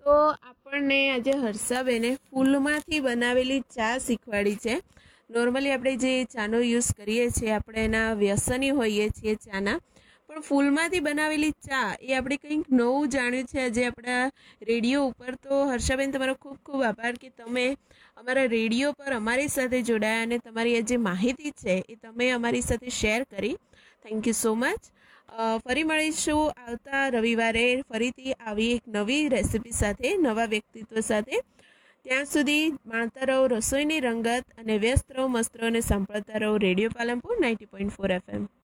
તો આપણને આજે હર્ષાબેને ફૂલમાંથી બનાવેલી ચા શીખવાડી છે. નોર્મલી આપણે જે ચાનો યુઝ કરીએ છીએ આપણે એના વ્યસની હોઈએ છીએ ચાના, પણ ફૂલમાંથી બનાવેલી ચા એ આપણે કંઈક નવું જાણ્યું છે આજે આપણા રેડિયો ઉપર. તો હર્ષાબેન, તમારો ખૂબ ખૂબ આભાર કે તમે અમારા રેડિયો પર અમારી સાથે જોડાયા અને તમારી આ જે માહિતી છે એ તમે અમારી સાથે શેર કરી. Thank you so much. ફરી મળીશું આવતા રવિવારે ફરીથી આવી એક નવી રેસિપી સાથે, નવા વ્યક્તિત્વ સાથે. ત્યાં સુધી માણતા રહો રસોઈની રંગત અને વ્યસ્ત રહો, મસ્ત રહો અને સાંભળતા રહો રેડિયો પાલનપુર 90.4 FM.